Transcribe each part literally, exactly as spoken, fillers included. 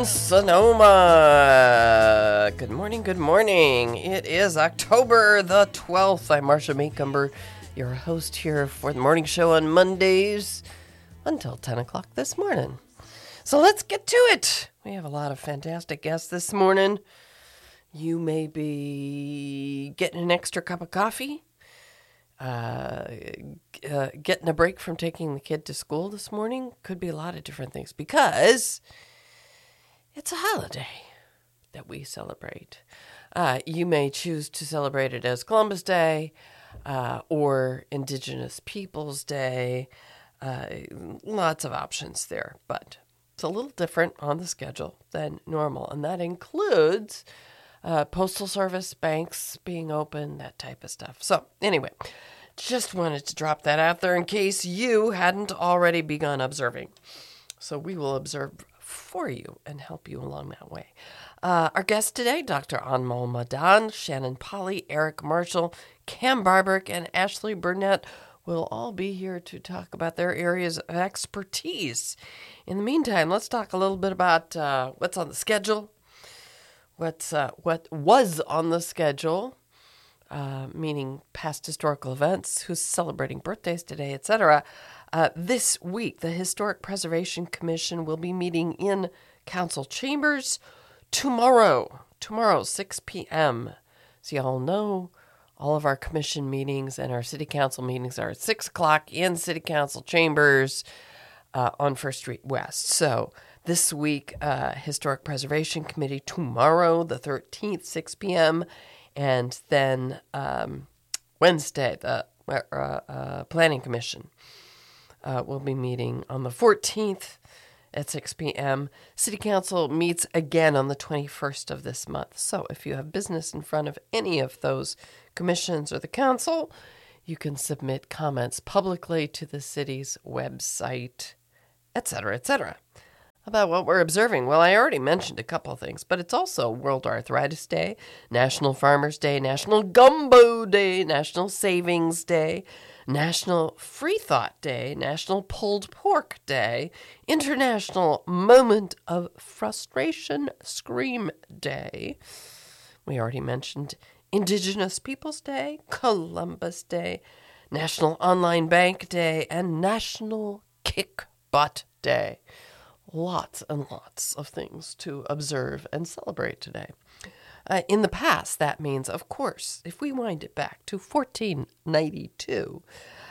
in Sonoma. Good morning, good morning. It is October the twelfth. I'm Marsha Maycumber, your host here for the morning show on Mondays until ten o'clock this morning. So let's get to it. We have a lot of fantastic guests this morning. You may be getting an extra cup of coffee, uh, uh, getting a break from taking the kid to school this morning. Could be a lot of different things because it's a holiday that we celebrate. Uh, you may choose to celebrate it as Columbus Day uh, or Indigenous Peoples Day. Uh, lots of options there, but it's a little different on the schedule than normal, and that includes Uh, postal service, banks being open, that type of stuff. So anyway, just wanted to drop that out there in case you hadn't already begun observing. So we will observe for you and help you along that way. Uh, our guests today, Doctor Anmol Madan, Shannon Polly, Eric Marshall, Cam Barbrick, and Ashley Burnett will all be here to talk about their areas of expertise. In the meantime, let's talk a little bit about uh, what's on the schedule. What's uh, what was on the schedule, uh, meaning past historical events, who's celebrating birthdays today, et cetera. Uh, this week, the Historic Preservation Commission will be meeting in council chambers tomorrow, tomorrow, six p.m. So you all know all of our commission meetings and our city council meetings are at six o'clock in city council chambers uh, on First Street West. So this week, uh, Historic Preservation Committee tomorrow, the thirteenth, six p.m., and then um, Wednesday, the uh, uh, Planning Commission uh, will be meeting on the fourteenth at six p.m. City Council meets again on the twenty-first of this month. So if you have business in front of any of those commissions or the council, you can submit comments publicly to the city's website, et cetera, et cetera. About what we're observing. Well, I already mentioned a couple of things, but it's also World Arthritis Day, National Farmers Day, National Gumbo Day, National Savings Day, National Free Thought Day, National Pulled Pork Day, International Moment of Frustration Scream Day. We already mentioned Indigenous Peoples Day, Columbus Day, National Online Bank Day, and National Kick Butt Day. Lots and lots of things to observe and celebrate today. Uh, in the past, that means, of course, if we wind it back to fourteen ninety-two,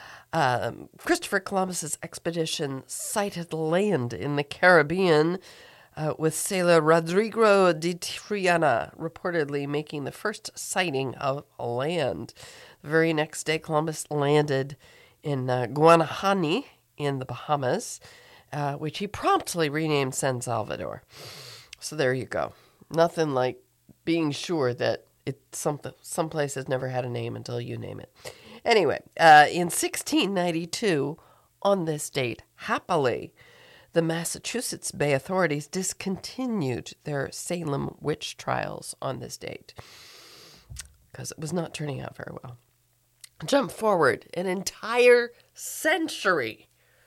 um, Christopher Columbus's expedition sighted land in the Caribbean, uh, with sailor Rodrigo de Triana reportedly making the first sighting of land. The very next day, Columbus landed in uh, Guanahani in the Bahamas, Uh, which he promptly renamed San Salvador. So there you go. Nothing like being sure that it something someplace has never had a name until you name it. Anyway, uh, in sixteen ninety-two, on this date, happily, the Massachusetts Bay authorities discontinued their Salem witch trials on this date because it was not turning out very well. Jump forward an entire century.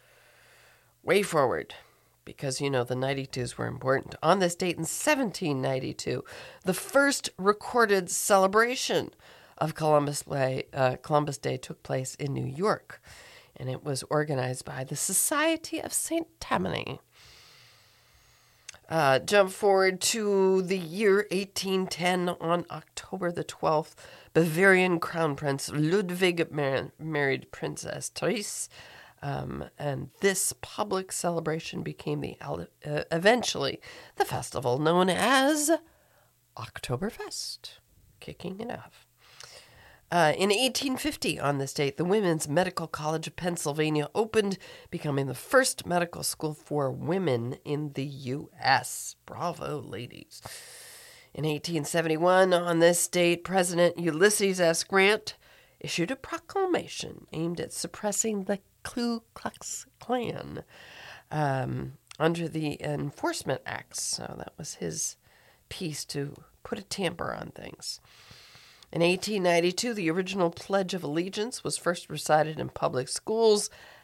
Way forward, because, you know, the ninety-twos were important. On this date in seventeen ninety-two, the first recorded celebration of Columbus Day, uh, Columbus Day took place in New York, and it was organized by the Society of Saint Tammany. Uh, jump forward to the year eighteen ten. On October the twelfth, Bavarian Crown Prince Ludwig mar- married Princess Therese. Um, and this public celebration became the uh, eventually the festival known as Oktoberfest, kicking it off. Uh, in eighteen fifty, on this date, the Women's Medical College of Pennsylvania opened, becoming the first medical school for women in the U S Bravo, ladies. In eighteen seventy-one, on this date, President Ulysses S. Grant issued a proclamation aimed at suppressing the Ku Klux Klan um, under the Enforcement Acts. So that was his piece to put a tamper on things. In eighteen ninety-two, the original Pledge of Allegiance was first recited in public schools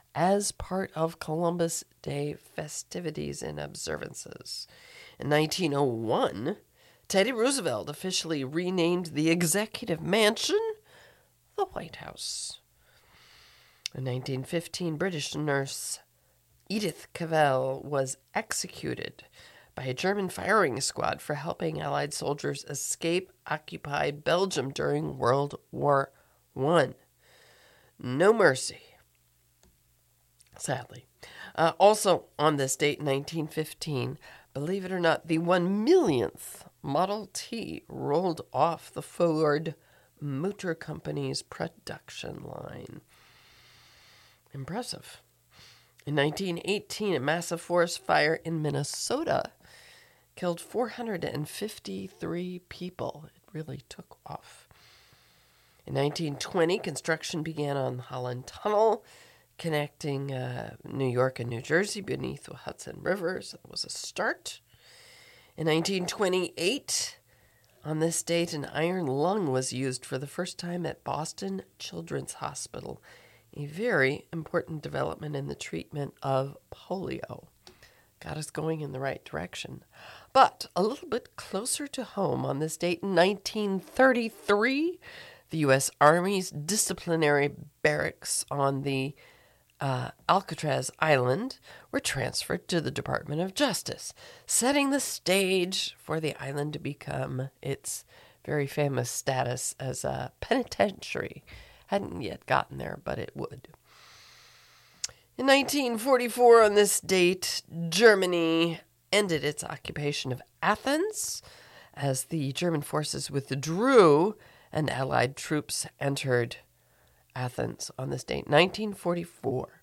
as part of Columbus Day festivities and observances. In nineteen oh one, Teddy Roosevelt officially renamed the Executive Mansion the White House. In nineteen fifteen, British nurse Edith Cavell was executed by a German firing squad for helping Allied soldiers escape occupied Belgium during World War One. No mercy, sadly. Uh, also on this date, nineteen fifteen, believe it or not, the one millionth Model T rolled off the Ford Motor Company's production line. Impressive. In nineteen eighteen, a massive forest fire in Minnesota killed four hundred fifty-three people. It really took off. In nineteen twenty, construction began on the Holland Tunnel, connecting uh, New York and New Jersey beneath the Hudson River. So that was a start. In nineteen twenty-eight, on this date, an iron lung was used for the first time at Boston Children's Hospital, a very important development in the treatment of polio. Got us going in the right direction. But a little bit closer to home, on this date in nineteen thirty-three, the U S Army's disciplinary barracks on the uh, Alcatraz Island were transferred to the Department of Justice, setting the stage for the island to become its very famous status as a penitentiary. Hadn't yet gotten there, but it would. In nineteen forty-four, on this date, Germany ended its occupation of Athens as the German forces withdrew and Allied troops entered Athens on this date, nineteen forty-four.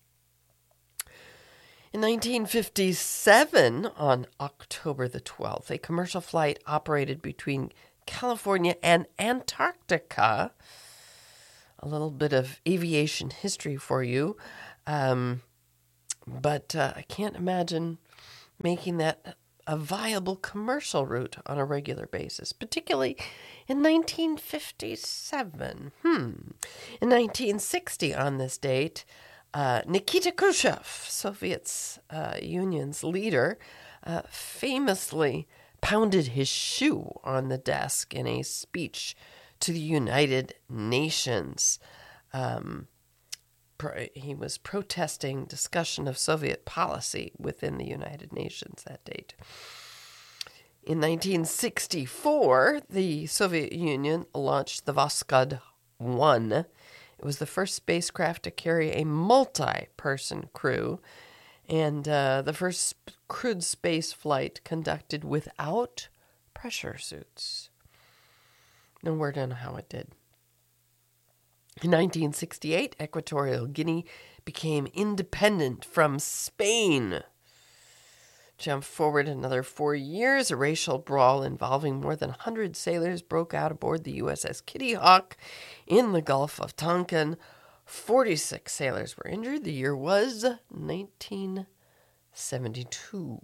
In nineteen fifty-seven, on October the twelfth, a commercial flight operated between California and Antarctica. A little bit of aviation history for you. Um, but uh, I can't imagine making that a viable commercial route on a regular basis, particularly in nineteen fifty-seven. Hmm. In nineteen sixty, on this date, uh, Nikita Khrushchev, Soviet uh, Union's leader, uh, famously pounded his shoe on the desk in a speech to the United Nations. Um, pro- he was protesting discussion of Soviet policy within the United Nations that date. In nineteen sixty-four, the Soviet Union launched the Voskhod one. It was the first spacecraft to carry a multi-person crew, and uh, the first crewed space flight conducted without pressure suits. No word on how it did. In nineteen sixty-eight, Equatorial Guinea became independent from Spain. Jump forward another four years, a racial brawl involving more than one hundred sailors broke out aboard the U S S Kitty Hawk in the Gulf of Tonkin. forty-six sailors were injured. The year was nineteen seventy-two.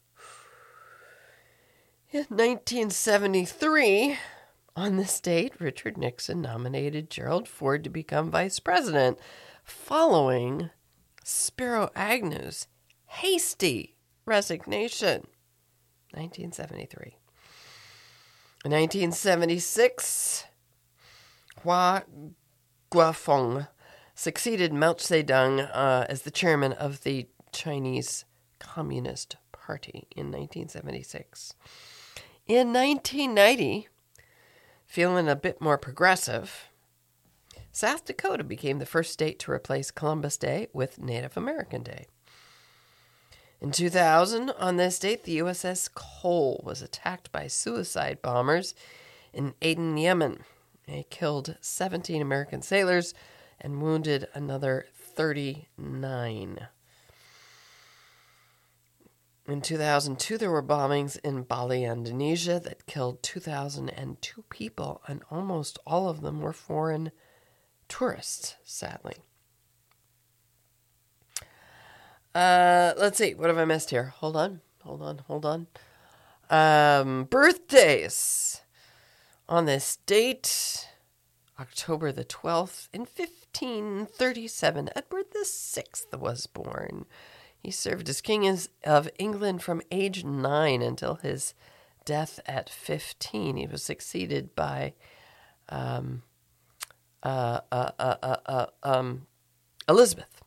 In nineteen seventy-three, on this date, Richard Nixon nominated Gerald Ford to become vice president, following Spiro Agnew's hasty resignation. nineteen seventy-three. In nineteen seventy-six, Hua Guofeng succeeded Mao Zedong uh, as the chairman of the Chinese Communist Party in nineteen seventy-six. In nineteen ninety, feeling a bit more progressive, South Dakota became the first state to replace Columbus Day with Native American Day. In two thousand, on this date, the U S S Cole was attacked by suicide bombers in Aden, Yemen. It killed seventeen American sailors and wounded another thirty-nine. In two thousand two, there were bombings in Bali, Indonesia that killed two thousand two people, and almost all of them were foreign tourists, sadly. Uh, let's see. What have I missed here? Hold on. Hold on. Hold on. Um, birthdays. On this date, October the twelfth, in fifteen thirty-seven, Edward the Sixth was born. He served as King of England from age nine until his death at fifteen. He was succeeded by um, uh, uh, uh, uh, uh, um, Elizabeth.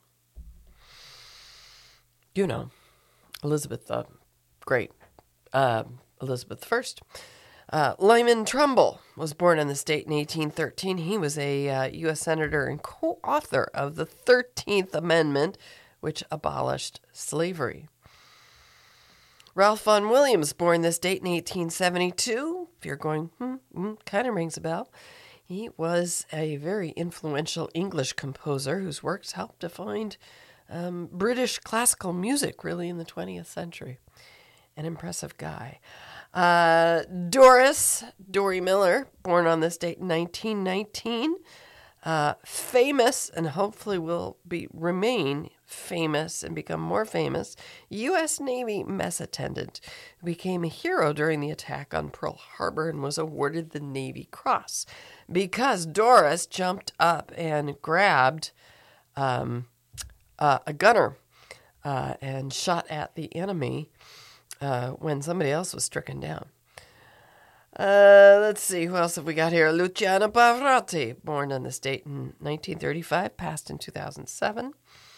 You know, Elizabeth, uh, great. Uh, Elizabeth the First. Uh, Lyman Trumbull was born in this date in eighteen thirteen. He was a uh, U S Senator and co-author of the thirteenth Amendment, which abolished slavery. Ralph Vaughan Williams, born this date in eighteen seventy-two. If you're going, hmm, hmm kind of rings a bell. He was a very influential English composer whose works helped define um, British classical music, really, in the twentieth century. An impressive guy. Uh, Doris, Dory Miller, born on this date in nineteen nineteen. Uh, famous, and hopefully will be remain famous and become more famous, U S Navy mess attendant who became a hero during the attack on Pearl Harbor and was awarded the Navy Cross because Doris jumped up and grabbed um, uh, a gunner uh, and shot at the enemy uh, when somebody else was stricken down. Uh, let's see, who else have we got here? Luciano Pavarotti, born on this date in nineteen thirty-five, passed in two thousand seven.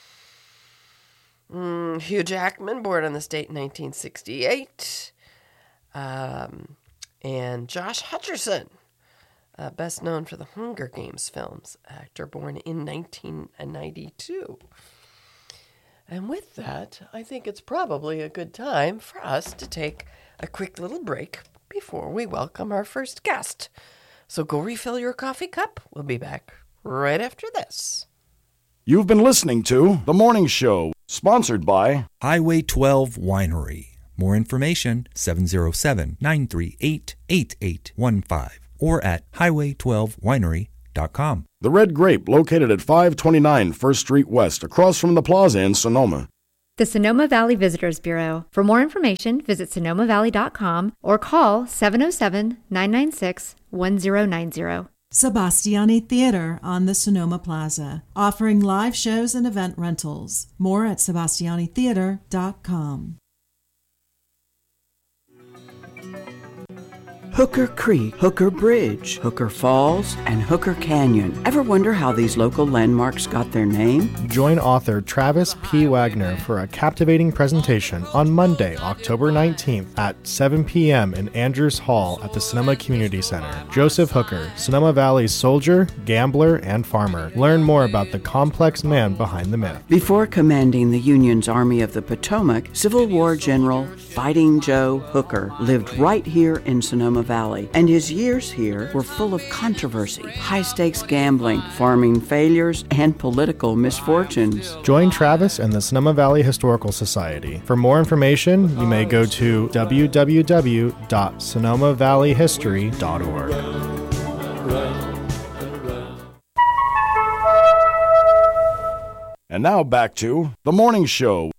Mm, Hugh Jackman, born on this date in nineteen sixty-eight. Um, and Josh Hutcherson, uh, best known for the Hunger Games films, actor born in nineteen ninety-two. And with that, I think it's probably a good time for us to take a quick little break before we welcome our first guest. So go refill your coffee cup. We'll be back right after this. You've been listening to The Morning Show, sponsored by Highway twelve Winery. More information, seven oh seven, nine three eight, eight eight one five or at highway twelve winery dot com. The Red Grape, located at five twenty-nine First Street West, across from the plaza in Sonoma. The Sonoma Valley Visitors Bureau. For more information, visit sonoma valley dot com or call seven oh seven, nine nine six, one oh nine oh. Sebastiani Theater on the Sonoma Plaza, offering live shows and event rentals. More at sebastiani theater dot com. Hooker Creek, Hooker Bridge, Hooker Falls, and Hooker Canyon. Ever wonder how these local landmarks got their name? Join author Travis P. Wagner for a captivating presentation on Monday, October nineteenth at seven p.m. in Andrews Hall at the Sonoma Community Center. Joseph Hooker, Sonoma Valley's soldier, gambler, and farmer. Learn more about the complex man behind the myth. Before commanding the Union's Army of the Potomac, Civil War General Fighting Joe Hooker lived right here in Sonoma Valley, and his years here were full of controversy, high-stakes gambling, farming failures, and political misfortunes. Join Travis and the Sonoma Valley Historical Society. For more information, you may go to w w w dot sonoma valley history dot org. And now back to The Morning Show.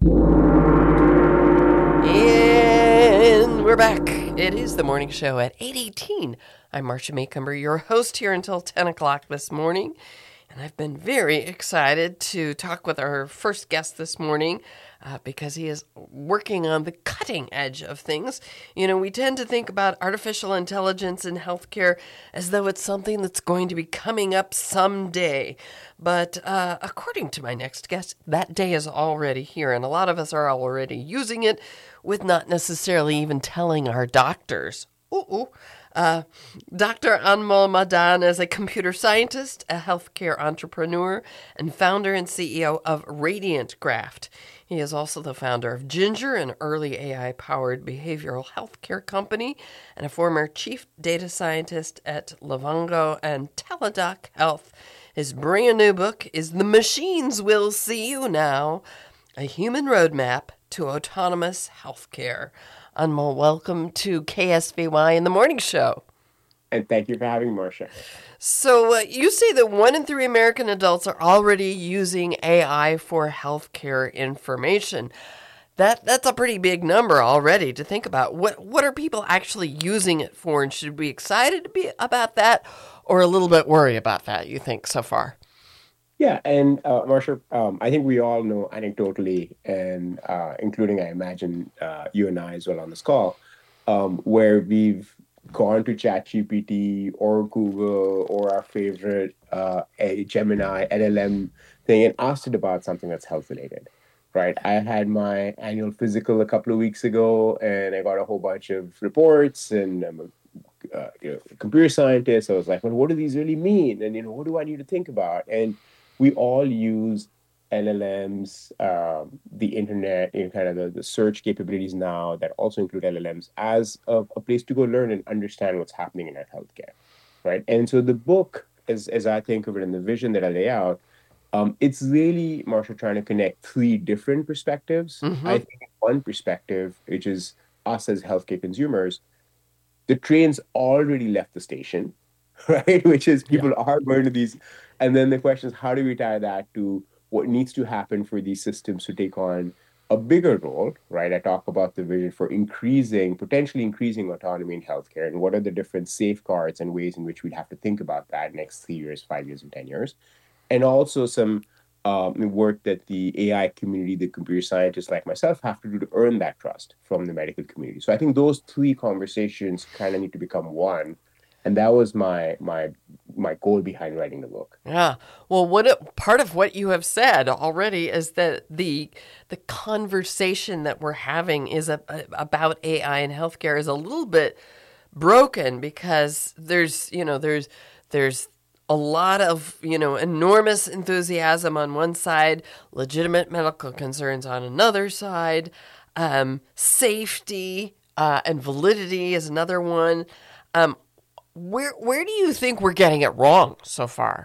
And we're back. It is The Morning Show at eight eighteen. I'm Marcia Maycumber, your host here until ten o'clock this morning. And I've been very excited to talk with our first guest this morning uh, because he is working on the cutting edge of things. You know, we tend to think about artificial intelligence in healthcare as though it's something that's going to be coming up someday. But uh, according to my next guest, that day is already here, and a lot of us are already using it with not necessarily even telling our doctors. Ooh, uh, Doctor Anmol Madan is a computer scientist, a healthcare entrepreneur, and founder and C E O of Radiant Graft. He is also the founder of Ginger, an early A I-powered behavioral healthcare company, and a former chief data scientist at Livongo and Teladoc Health. His brand new book is The Machines Will See You Now, a human roadmap to autonomous healthcare. Anmol, welcome to K S V Y in the Morning Show. And thank you for having me, Marcia. So uh, you say that one in three American adults are already using A I for healthcare information. That that's a pretty big number already to think about. What what are people actually using it for, and should we be excited to be about that, or a little bit worried about that, you think, so far? Yeah, and uh, Marsha, um, I think we all know anecdotally, and uh, including, I imagine, uh, you and I as well on this call, um, where we've gone to ChatGPT or Google or our favorite uh, a Gemini L L M thing and asked it about something that's health related, right? I had my annual physical a couple of weeks ago, and I got a whole bunch of reports, and I'm a uh, you know, computer scientist. I was like, well, what do these really mean? And, you know, what do I need to think about? And we all use L L Ms, um, the internet, you know, kind of the, the search capabilities now that also include L L Ms as a, a place to go learn and understand what's happening in our healthcare, right? And so the book, as, as I think of it and the vision that I lay out, um, it's really, Marsha, trying to connect three different perspectives. Mm-hmm. I think one perspective, which is us as healthcare consumers, the train's already left the station, right? Which is people yeah. are going to these. And then the question is, how do we tie that to what needs to happen for these systems to take on a bigger role, right? I talk about the vision for increasing, potentially increasing autonomy in healthcare, and what are the different safeguards and ways in which we'd have to think about that next three years, five years, and ten years. And also some um, work that the A I community, the computer scientists like myself, have to do to earn that trust from the medical community. So I think those three conversations kind of need to become one. And that was my my my goal behind writing the book. Yeah. Well, what a, part of what you have said already is that the the conversation that we're having is a, a, about A I and healthcare is a little bit broken because there's you know there's there's a lot of you know enormous enthusiasm on one side, legitimate medical concerns on another side, um, safety uh, and validity is another one. Um, Where where do you think we're getting it wrong so far?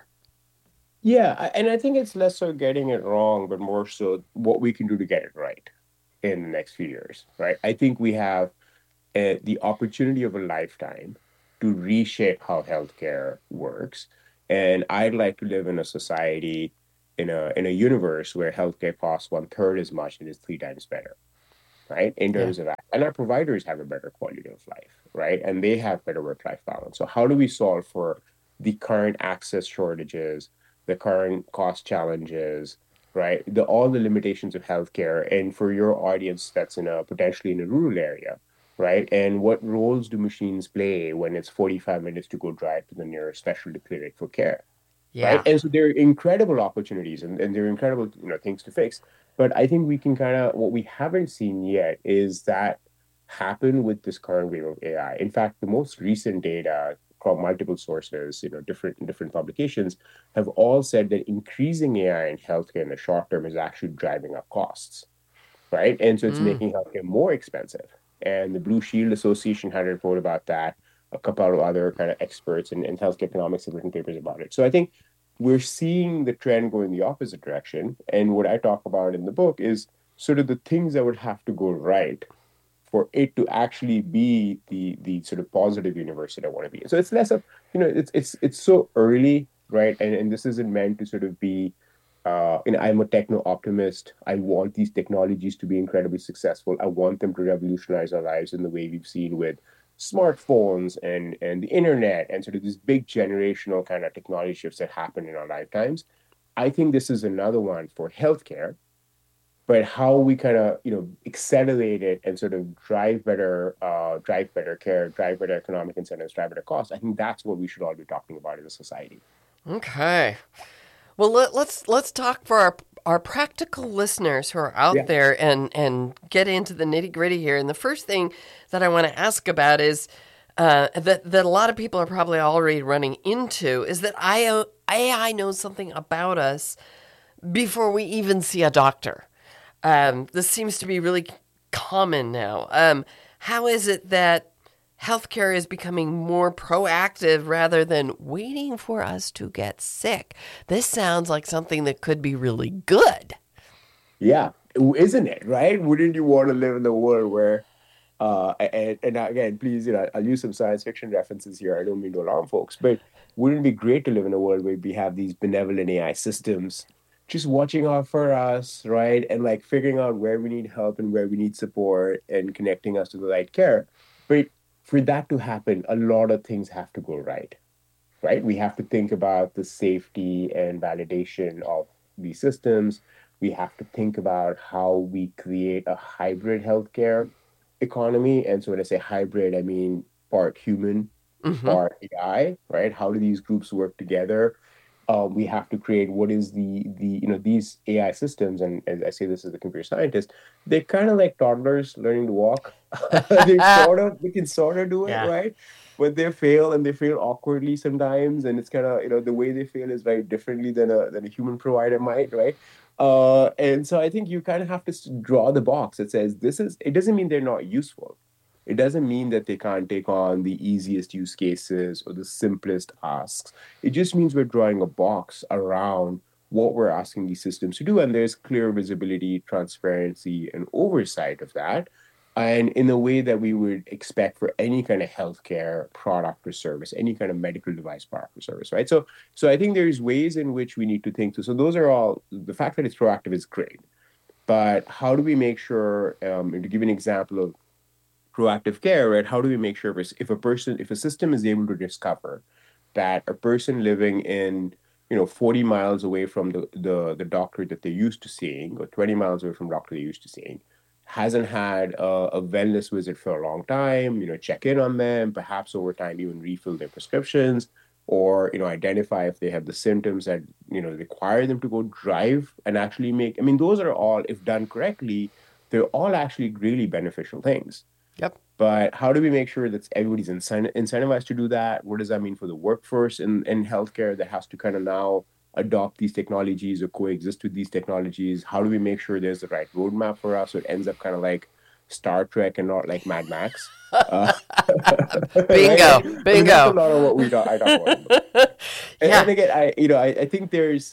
Yeah, and I think it's less so getting it wrong, but more so what we can do to get it right in the next few years, right? I think we have uh, the opportunity of a lifetime to reshape how healthcare works. And I'd like to live in a society, in a in a universe where healthcare costs one third as much and is three times better, right? In terms yeah. of that. And our providers have a better quality of life, right? And they have better work-life balance. So how do we solve for the current access shortages, the current cost challenges, right? The all the limitations of healthcare, and for your audience that's in a potentially in a rural area, right? And what roles do machines play when it's forty-five minutes to go drive to the nearest specialty clinic for care? Yeah. Right? And so there are incredible opportunities and, and there are incredible you know things to fix. But I think we can kind of, what we haven't seen yet is that happen with this current wave of A I. In fact, the most recent data from multiple sources, you know, different different publications, have all said that increasing A I in healthcare in the short term is actually driving up costs, right? And so it's mm. making healthcare more expensive. And the Blue Shield Association had a report about that. A couple of other kind of experts in, in healthcare economics have written papers about it. So I think we're seeing the trend go in the opposite direction. And what I talk about in the book is sort of the things that would have to go right for it to actually be the the sort of positive universe that I want to be. So it's less of, you know, it's it's it's so early, right? And and this isn't meant to sort of be, uh, you know, I'm a techno optimist. I want these technologies to be incredibly successful. I want them to revolutionize our lives in the way we've seen with smartphones and and the internet and sort of these big generational kind of technology shifts that happen in our lifetimes. I think this is another one for healthcare, but how we kind of you know accelerate it and sort of drive better, uh, drive better care, drive better economic incentives, drive better costs. I think that's what we should all be talking about as a society. Okay, well let, let's let's talk for our our practical listeners who are out yeah. there and and get into the nitty gritty here. And the first thing that I want to ask about is uh, that that a lot of people are probably already running into is that A I knows something about us before we even see a doctor. Um, this seems to be really common now. Um, how is it that healthcare is becoming more proactive rather than waiting for us to get sick? This sounds like something that could be really good. Yeah, isn't it, right? Wouldn't you want to live in a world where, uh, and, and again, please, you know, I'll use some science fiction references here. I don't mean to alarm folks, but wouldn't it be great to live in a world where we have these benevolent A I systems just watching out for us, right? And like figuring out where we need help and where we need support and connecting us to the right care. But for that to happen, a lot of things have to go right, right? We have to think about the safety and validation of these systems. We have to think about how we create a hybrid healthcare economy. And so when I say hybrid, I mean part human, Mm-hmm. part A I, right? How do these groups work together? Um, we have to create what is the the you know these A I systems, and as I say this as a computer scientist, they're kind of like toddlers learning to walk. They sort of they can sort of do it, Yeah. right? But they fail and they fail awkwardly sometimes, and it's kind of you know the way they fail is very differently than a than a human provider might, right? Uh, and so I think you kind of have to s- draw the box that says this is. It doesn't mean they're not useful. It doesn't mean that they can't take on the easiest use cases or the simplest asks. It just means we're drawing a box around what we're asking these systems to do, and there's clear visibility, transparency, and oversight of that, and in a way that we would expect for any kind of healthcare product or service, any kind of medical device product or service, right? So, so I think there's ways in which we need to think through. So those are all. The fact that it's proactive is great, but how do we make sure? Um, and to give an example of proactive care, right? How do we make sure if, if a person, if a system is able to discover that a person living in, you know, forty miles away from the, the, the doctor that they're used to seeing, or twenty miles away from the doctor they're used to seeing, hasn't had a, a wellness visit for a long time, you know, check in on them, perhaps over time even refill their prescriptions, or, you know, identify if they have the symptoms that, you know, require them to go drive and actually make, I mean, those are all, if done correctly, they're all actually really beneficial things. Yep. But how do we make sure that everybody's incent- incentivized to do that? What does that mean for the workforce in, in healthcare that has to kind of now adopt these technologies or coexist with these technologies? How do we make sure there's the right roadmap for us so it ends up kind of like Star Trek and not like Mad Max? Uh, Bingo, right? bingo. I mean, that's a lot of what we talk, I talk about. And, Yeah. and again, I you know I, I think there's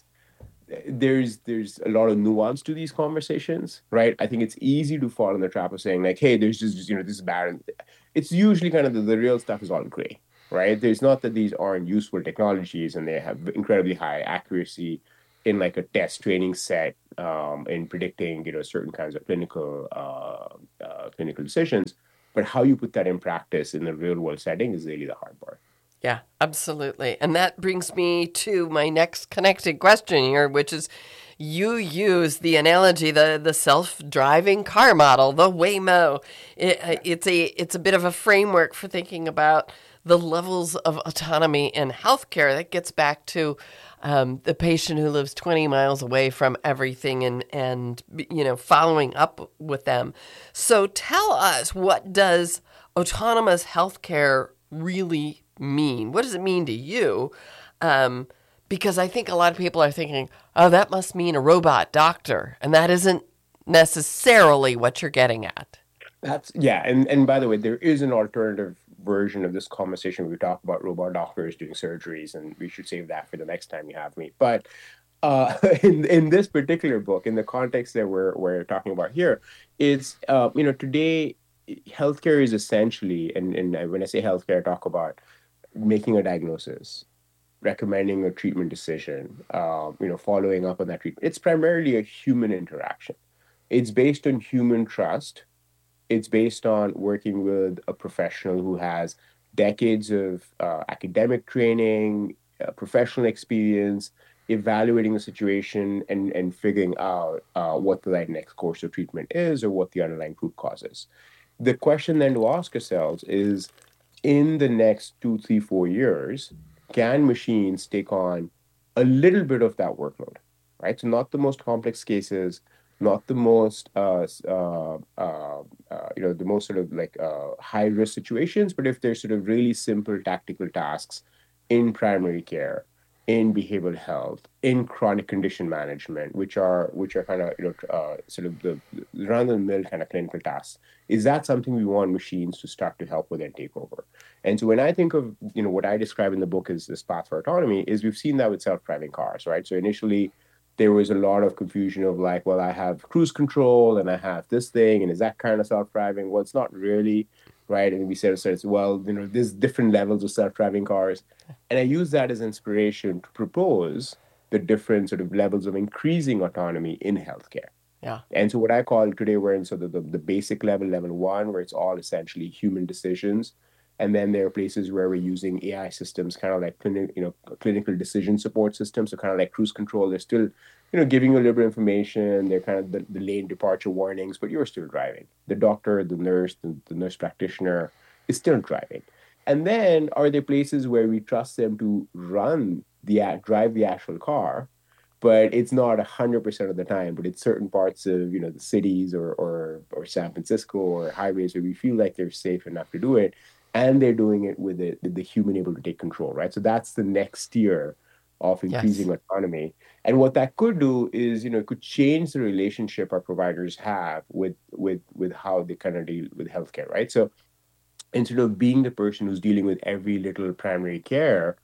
there's there's a lot of nuance to these conversations, right? I think it's easy to fall in the trap of saying like, hey, there's just, just you know this is bad. It's usually kind of the, the real stuff is all gray, right? There's not that these aren't useful technologies and they have incredibly high accuracy in like a test training set um, in predicting you know certain kinds of clinical uh, uh, clinical decisions, but how you put that in practice in the real world setting is really the hard part. Yeah, absolutely. And that brings me to my next connected question here, which is you use the analogy, the, the self-driving car model, the Waymo. It, it's a it's a bit of a framework for thinking about the levels of autonomy in healthcare. That gets back to um, the patient who lives twenty miles away from everything and, and, you know, following up with them. So tell us, what does autonomous healthcare really mean? What does it mean to you? Um, because I think a lot of people are thinking, oh, that must mean a robot doctor. And that isn't necessarily what you're getting at. That's yeah, and and by the way, there is an alternative version of this conversation. We talk about robot doctors doing surgeries, and we should save that for the next time you have me. But uh, in in this particular book, in the context that we're we're talking about here, it's uh, you know today healthcare is essentially, and and when I say healthcare, I talk about making a diagnosis, recommending a treatment decision, um, you know, following up on that treatment. It's primarily a human interaction. It's based on human trust. It's based on working with a professional who has decades of uh, academic training, uh, professional experience, evaluating the situation and, and figuring out uh, what the right next course of treatment is or what the underlying root cause is. The question then to ask ourselves is, in the next two, three, four years, can machines take on a little bit of that workload, right? So not the most complex cases, not the most, uh, uh, uh, uh, you know, the most sort of like uh, high risk situations, but if there's sort of really simple tactical tasks in primary care, in behavioral health, in chronic condition management, which are which are kind of you know uh, sort of the, the run-of-the-mill kind of clinical tasks. Is that something we want machines to start to help with and take over? And so when I think of you know what I describe in the book as this path for autonomy, is we've seen that with self-driving cars, right? So initially there was a lot of confusion of like, well, I have cruise control and I have this thing, and is that kind of self-driving? Well, it's not really. Right. And we said, well, you know, there's different levels of self-driving cars. And I use that as inspiration to propose the different sort of levels of increasing autonomy in healthcare. Yeah. And so what I call today, we're in sort of the, the basic level, level one, where it's all essentially human decisions And then there are places where we're using A I systems, kind of like clinic, you know, clinical decision support systems, so kind of like cruise control. They're still, you know, giving you a little bit of information. They're kind of the, the lane departure warnings, but you're still driving. The doctor, the nurse, the, the nurse practitioner is still driving. And then are there places where we trust them to run the drive the actual car, but it's not one hundred percent of the time, but it's certain parts of, you know, the cities or, or, or San Francisco or highways where we feel like they're safe enough to do it. And they're doing it with the, the human able to take control, right? So that's the next tier of increasing yes. autonomy. And what that could do is, you know, it could change the relationship our providers have with with with how they kind of deal with healthcare, right? So instead of being the person who's dealing with every little primary care,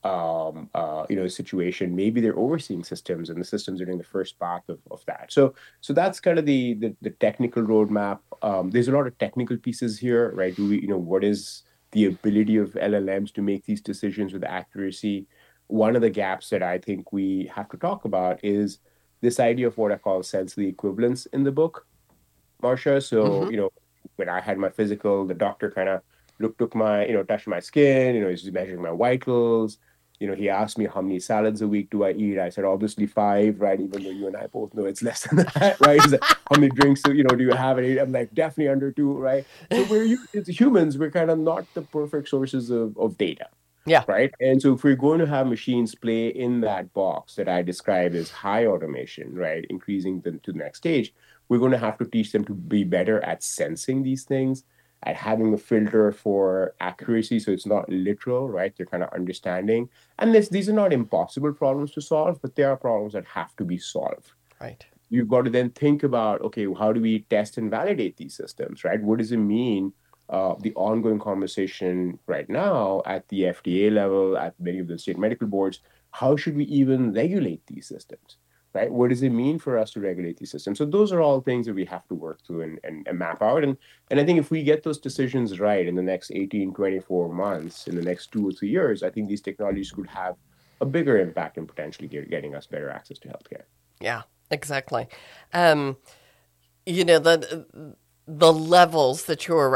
um, uh, you know, situation, maybe they're overseeing systems, and the systems are doing the first part of, of that. So, so that's kind of the the, the technical roadmap. Um, there's a lot of technical pieces here, right? Do we, you know, what is the ability of L L Ms to make these decisions with accuracy? One of the gaps that I think we have to talk about is this idea of what I call sensory equivalence in the book, Marcia. So, mm-hmm. you know, when I had my physical, the doctor kind of looked, took my, you know, touched my skin, you know, he's measuring my vitals. You know, he asked me how many salads a week do I eat. I said, obviously five, right? Even though you and I both know it's less than that, right? He's like, how many drinks, you know, do you have? And I'm like, definitely under two, right? So we're as humans, we're kind of not the perfect sources of, of data. Yeah. Right. And so if we're going to have machines play in that box that I described as high automation, right, increasing them to the next stage, we're going to have to teach them to be better at sensing these things, at having a filter for accuracy, so it's not literal, right? They're kind of understanding. And this, these are not impossible problems to solve, but they are problems that have to be solved. Right. You've got to then think about, okay, how do we test and validate these systems, right? What does it mean? Uh, the ongoing conversation right now at the F D A level, at many of the state medical boards, how should we even regulate these systems? Right? What does it mean for us to regulate these systems? So those are all things that we have to work through and, and, and map out. And, and I think if we get those decisions right in the next eighteen, twenty-four months, in the next two or three years, I think these technologies could have a bigger impact in potentially get, getting us better access to healthcare. Yeah, exactly. Um, you know, the the levels that you were